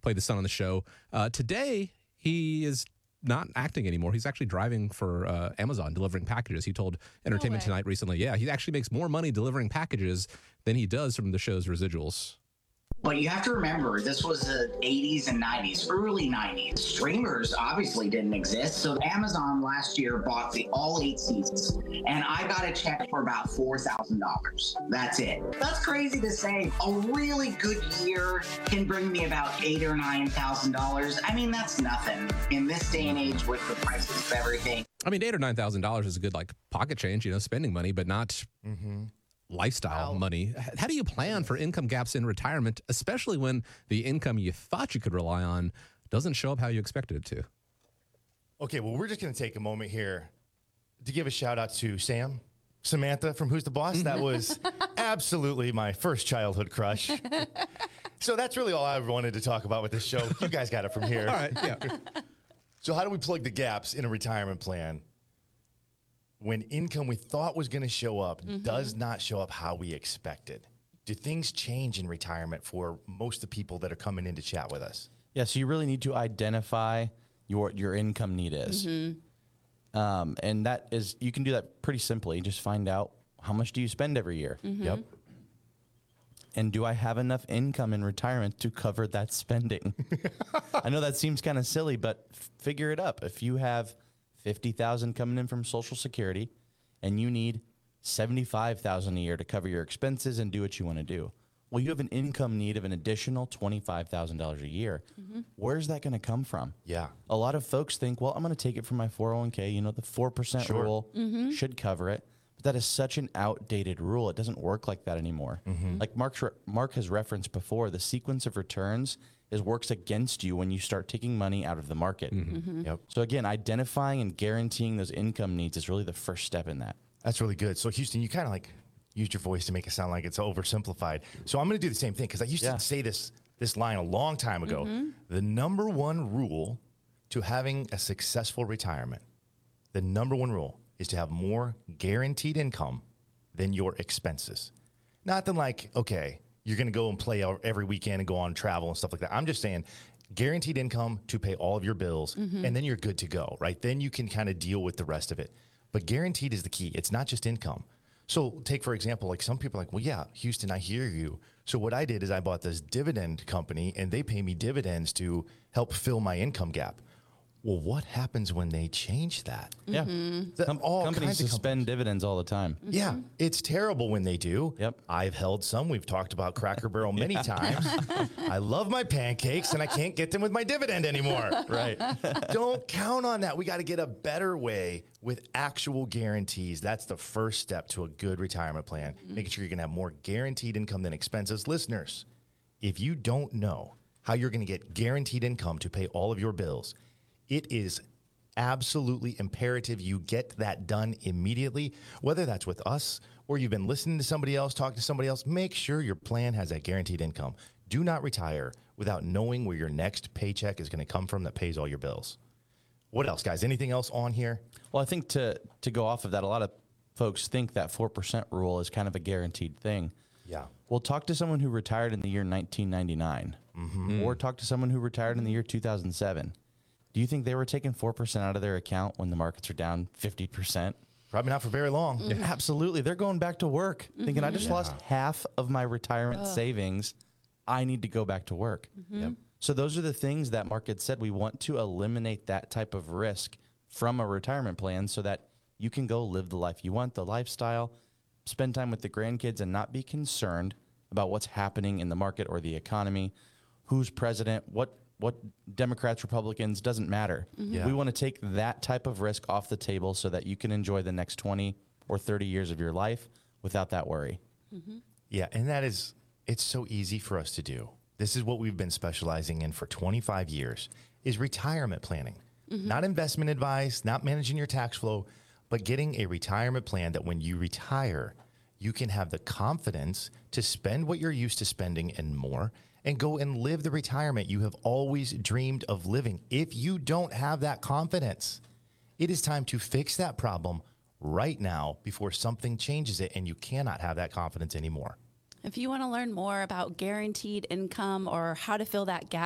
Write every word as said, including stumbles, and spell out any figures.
played the son on the show. Uh, today, he is not acting anymore. He's actually driving for uh, Amazon, delivering packages. He told Entertainment way. Tonight recently, yeah, he actually makes more money delivering packages than he does from the show's residuals. But you have to remember, this was the eighties and nineties, early nineties. Streamers obviously didn't exist. So Amazon last year bought the all eight seasons, and I got a check for about four thousand dollars. That's it. That's crazy to say. A really good year can bring me about eight or nine thousand dollars. I mean, that's nothing in this day and age with the prices of everything. I mean, eight or nine thousand dollars is a good like pocket change, you know, spending money, but not Mm-hmm. lifestyle Wow. money. How do you plan for income gaps in retirement, especially when the income you thought you could rely on doesn't show up how you expected it to? Okay, well, we're just going to take a moment here to give a shout out to Sam, Samantha from Who's the Boss. That was absolutely my first childhood crush. So that's really all I wanted to talk about with this show. You guys got it from here. All right, yeah. So how do we plug the gaps in a retirement plan when income we thought was going to show up Mm-hmm. does not show up how we expected? Do things change in retirement for most of the people that are coming in to chat with us? Yeah, so you really need to identify your your income need is. Um, and that is, you can do that pretty simply. Just find out how much do you spend every year? Yep. And do I have enough income in retirement to cover that spending? I know that seems kind of silly, but f- figure it up. If you have fifty thousand coming in from Social Security and you need seventy-five thousand a year to cover your expenses and do what you want to do. Well, you have an income need of an additional twenty-five thousand dollars a year. Where's that going to come from? Yeah. A lot of folks think, well, I'm going to take it from my four oh one k. You know, the four percent Sure. rule should cover it. But that is such an outdated rule. It doesn't work like that anymore. Like Mark's re- Mark has referenced before, the sequence of returns is works against you when you start taking money out of the market. Yep. So again, identifying and guaranteeing those income needs is really the first step in that. That's really good. So Houston, you kind of like used your voice to make it sound like it's oversimplified. So I'm going to do the same thing because I used Yeah. to say this this line a long time ago. The number one rule to having a successful retirement, the number one rule is to have more guaranteed income than your expenses. Not than like, okay, you're going to go and play out every weekend and go on travel and stuff like that. I'm just saying guaranteed income to pay all of your bills, and then you're good to go, right? Then you can kind of deal with the rest of it. But guaranteed is the key. It's not just income. So take, for example, like some people are like, well, yeah, Houston, I hear you. So what I did is I bought this dividend company, and they pay me dividends to help fill my income gap. Well, what happens when they change that? Yeah. The- Com- all companies kinds of suspend dividends all the time. Yeah, it's terrible when they do. Yep. I've held some. We've talked about Cracker Barrel many times. I love my pancakes, and I can't get them with my dividend anymore. Right. Don't count on that. We got to get a better way with actual guarantees. That's the first step to a good retirement plan, making sure you're going to have more guaranteed income than expenses. Listeners, if you don't know how you're going to get guaranteed income to pay all of your bills, it is absolutely imperative you get that done immediately, whether that's with us or you've been listening to somebody else, talking to somebody else. Make sure your plan has that guaranteed income. Do not retire without knowing where your next paycheck is going to come from that pays all your bills. What else, guys? Anything else on here? Well, I think to to go off of that, a lot of folks think that four percent rule is kind of a guaranteed thing. Yeah. Well, talk to someone who retired in the year nineteen ninety-nine, or talk to someone who retired in the year two thousand seven. Do you think they were taking four percent out of their account when the markets are down fifty percent? Probably not for very long. Yeah, absolutely. They're going back to work thinking, I just lost half of my retirement savings. I need to go back to work. Yep. So those are the things that Mark had said. We want to eliminate that type of risk from a retirement plan so that you can go live the life you want, the lifestyle, spend time with the grandkids, and not be concerned about what's happening in the market or the economy, who's president, what what Democrats, Republicans, doesn't matter. Yeah. We want to take that type of risk off the table so that you can enjoy the next twenty or thirty years of your life without that worry. Yeah, and that is, it's so easy for us to do. This is what we've been specializing in for twenty-five years, is retirement planning. Not investment advice, not managing your tax flow, but getting a retirement plan that when you retire, you can have the confidence to spend what you're used to spending and more, and go and live the retirement you have always dreamed of living. If you don't have that confidence, it is time to fix that problem right now before something changes it and you cannot have that confidence anymore. If you want to learn more about guaranteed income or how to fill that gap,